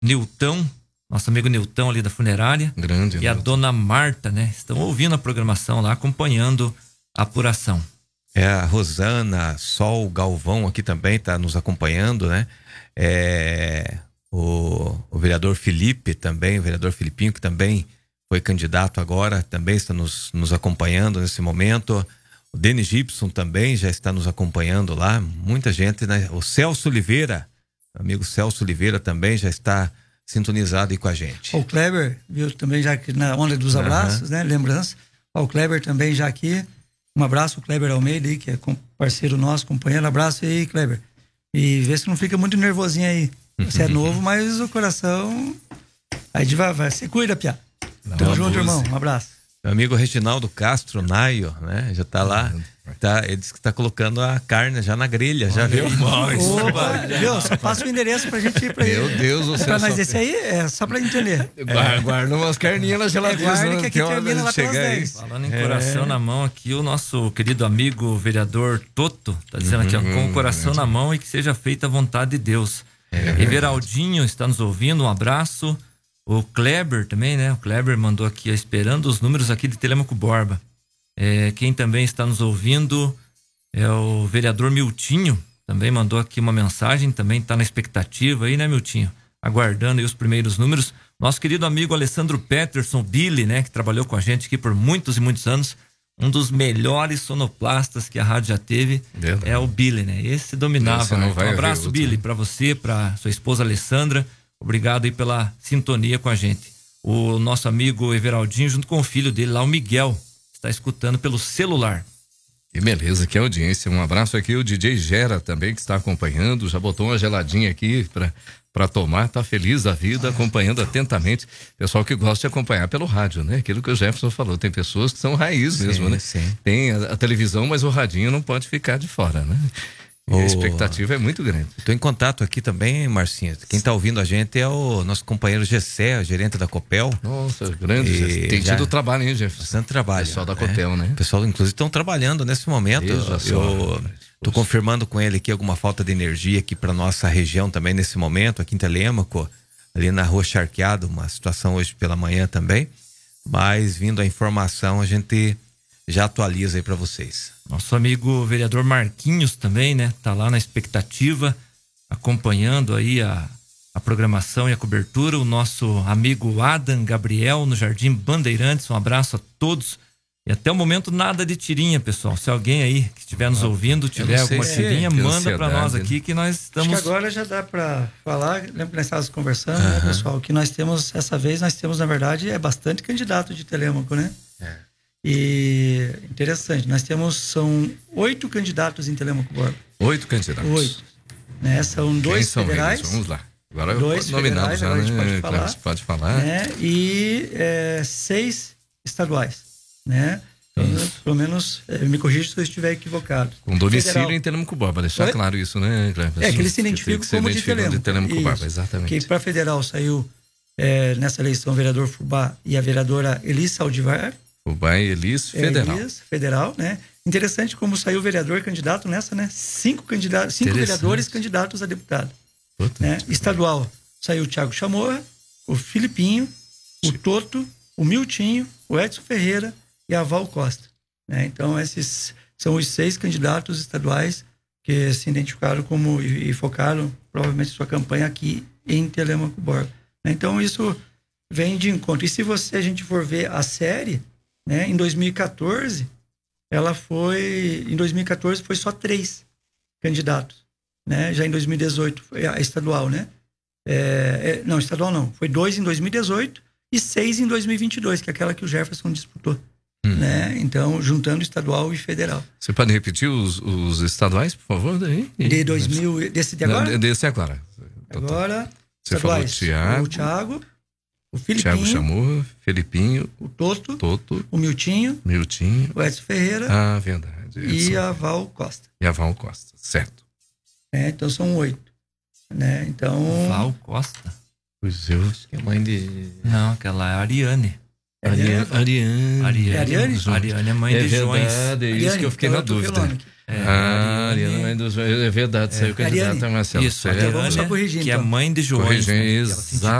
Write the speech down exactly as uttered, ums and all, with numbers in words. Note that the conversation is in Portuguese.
Nilton, nosso amigo Nilton ali da funerária. Grande. E a dona Marta, né? Estão ouvindo a programação lá, acompanhando a apuração. É, a Rosana Sol Galvão aqui também está nos acompanhando, né? É, o, o vereador Felipe também, o vereador Filipinho, que também foi candidato agora, também está nos, nos acompanhando nesse momento. O Denis Gibson também já está nos acompanhando lá. Muita gente, né? O Celso Oliveira, amigo Celso Oliveira também já está sintonizado aí com a gente. O Kleber, viu, também já aqui na onda dos abraços, uhum. né? Lembrança. O Kleber também já aqui. Um abraço, o Kleber Almeida aí, que é parceiro nosso, companheiro. Abraço aí, Kleber. E vê se não fica muito nervosinho aí. Você é novo, mas o coração... Aí devagar, você cuida, Piá. Tamo junto, irmão. Um abraço. Meu amigo Reginaldo Castro Naio, né? Já tá lá. Tá, ele disse que tá colocando a carne já na grelha, já viu? Opa, viu? Só passa o endereço pra gente ir pra ele. Meu Deus do céu. Mas esse aí é só pra entender. É. Guarda umas carninhas na geladeira. Guarda que aqui termina lá pelas dez. Falando em coração é. na mão aqui, o nosso querido amigo vereador Toto tá dizendo aqui, ó, com o coração na mão e que seja feita a vontade de Deus. É. Everaldinho está nos ouvindo, um abraço. O Kleber também, né? O Kleber mandou aqui, ó, esperando os números aqui de Telêmaco Borba. É, quem também está nos ouvindo é o vereador Miltinho, também mandou aqui uma mensagem, também está na expectativa aí, né, Miltinho? Aguardando aí os primeiros números. Nosso querido amigo Alessandro Peterson, Billy, né, que trabalhou com a gente aqui por muitos e muitos anos, um dos melhores sonoplastas que a rádio já teve, Verdade. é o Billy, né? Esse dominava. Né? Um abraço, Billy, para você, para sua esposa Alessandra. Obrigado aí pela sintonia com a gente. O nosso amigo Everaldinho, junto com o filho dele lá, o Miguel, está escutando pelo celular. Que beleza, que audiência. Um abraço aqui, o D J Gera também, que está acompanhando, já botou uma geladinha aqui para para tomar, tá feliz da vida, acompanhando atentamente. Pessoal que gosta de acompanhar pelo rádio, né? Aquilo que o Jefferson falou, tem pessoas que são raiz sim, mesmo, né? Sim. Tem a, a televisão, mas o radinho não pode ficar de fora, né? E a expectativa é muito grande. Estou em contato aqui também, Marcinho. Quem está ouvindo a gente é o nosso companheiro Gessé, gerente da Copel. Nossa, grande. Tem tido trabalho, hein, Jefferson? Bastante trabalho. Pessoal da Copel, né? O pessoal, inclusive, estão trabalhando nesse momento. Isso, eu estou confirmando com ele aqui alguma falta de energia aqui para nossa região também nesse momento, aqui em Telêmaco, ali na Rua Charqueado, uma situação hoje pela manhã também. Mas vindo a informação, a gente já atualiza aí para vocês. Nosso amigo vereador Marquinhos também, né? Tá lá na expectativa, acompanhando aí a, a programação e a cobertura. O nosso amigo Adam Gabriel no Jardim Bandeirantes, um abraço a todos. E até o momento nada de tirinha, pessoal. Se alguém aí que estiver nos ouvindo tiver alguma tirinha, manda para nós aqui que nós estamos... Acho que agora já dá para falar, lembra que nós estávamos conversando, uhum. né, pessoal? Que nós temos, essa vez nós temos, na verdade, é bastante candidato de Telêmaco, né? É. E interessante, nós temos, são oito candidatos em Telêmaco Borba. Oito candidatos. Oito. Né? São dois são federais. Eles? Vamos lá. Agora dois federais, já, agora né? a gente pode falar. Claro, pode falar. Né? E é, seis estaduais, né? Então, pelo menos, é, me corrija se eu estiver equivocado. Com domicílio Federal. Em Telêmaco Borba, deixar Oi? claro isso, né, Cleber? É, que eles se identificam como de Telêmaco. De Telêmaco Borba, exatamente. Que para federal saiu é, nessa eleição o vereador Fubá e a vereadora Elis Saldivar. Fubá e Elis, federal. Elis, federal, né? Interessante como saiu o vereador candidato nessa, né? Cinco, candidatos, cinco vereadores candidatos a deputado. Né? Estadual, saiu o Thiago Chamorra, o Filipinho, o Toto, o Miltinho, o Edson Ferreira e a Val Costa. Né? Então, esses são os seis candidatos estaduais que se identificaram como e, e focaram provavelmente sua campanha aqui em Telêmaco Borba. Né? Então, isso vem de encontro. E se você, a gente for ver a série, né, em dois mil e quatorze, ela foi... Em dois mil e quatorze foi só três candidatos. Né? Já em dois mil e dezoito foi a estadual, né? É, é, não, estadual não. Foi dois em dois mil e dezoito e seis em dois mil e vinte e dois, que é aquela que o Jefferson disputou. Hum. Né? Então, juntando estadual e federal. Você pode repetir os, os estaduais, por favor? Daí? De dois mil, desse de agora? Não, desse agora. Agora, você falou Thiago, o Thiago, o Filipinho, Thiago Chamorra, Felipinho, o Toto, Toto, o Miltinho, Miltinho, o Edson Ferreira, ah, verdade, e a Val Costa. E a Val Costa, certo. É, então são oito. Né? Então... Val Costa? Pois eu. Acho que é mãe de... Não, aquela é a Ariane. Ariane. Ariane. Ariane. É Ariane? Ariane é mãe é de Joões. verdade, é isso Ariane, que eu fiquei então na eu tô dúvida. falando aqui. É, Ah, Ariane, mãe dos Joões. É verdade, saiu candidata a Marcelo. Isso, É. Então vamos só Ariane, corrigir, que é então. mãe de Joões. Corrigir, né? Ela exato.